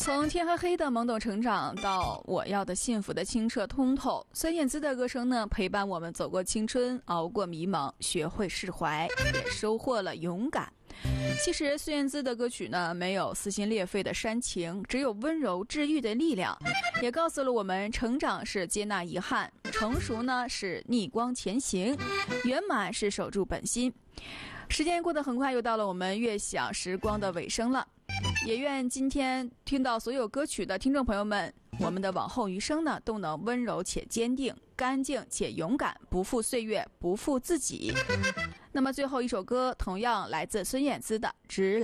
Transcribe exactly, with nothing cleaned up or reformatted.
从天黑黑的懵懂成长到我要的幸福的清澈通透，孙燕姿的歌声呢，陪伴我们走过青春，熬过迷茫，学会释怀，也收获了勇敢。其实孙燕姿的歌曲呢，没有撕心裂肺的煽情，只有温柔治愈的力量，也告诉了我们，成长是接纳遗憾，成熟呢是逆光前行，圆满是守住本心。时间过得很快，又到了我们悦享时光的尾声了。也愿今天听到所有歌曲的听众朋友们，我们的往后余生呢，都能温柔且坚定，干净且勇敢，不负岁月，不负自己。那么最后一首歌同样来自孙燕姿的《直来》。